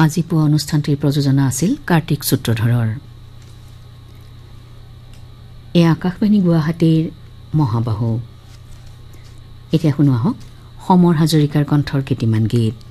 আজি পুৱা অনুষ্ঠানটিৰ প্ৰযোজনা আছিল কাৰ্তিক সূত্ৰধৰৰ। এই আকাশবাণী গুৱাহাটীৰ মহাবাহু। এতিয়া শুনো আহক সমৰ হাজৰিকাৰ কণ্ঠৰ কেইটিমান গীত।